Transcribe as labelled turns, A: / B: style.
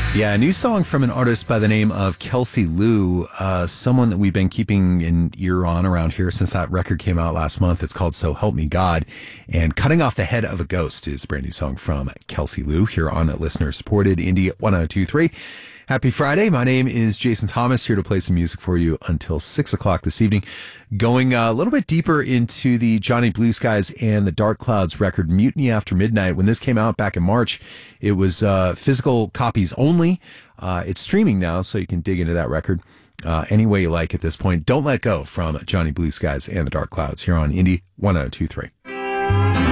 A: Yeah, a new song from an artist by the name of Kelsey Lou, someone that we've been keeping an ear on around here since that record came out last month. It's called So Help Me God. And Cutting Off the Head of a Ghost is a brand new song from Kelsey Lou here on listener-supported Indie 102.3. Happy Friday. My name is Jason Thomas, here to play some music for you until 6 o'clock this evening. Going a little bit deeper into the Johnny Blue Skies and the Dark Clouds record, Mutiny After Midnight. When this came out back in March, it was physical copies only. It's streaming now, so you can dig into that record any way you like at this point. Don't Let Go from Johnny Blue Skies and the Dark Clouds here on Indie 102.3.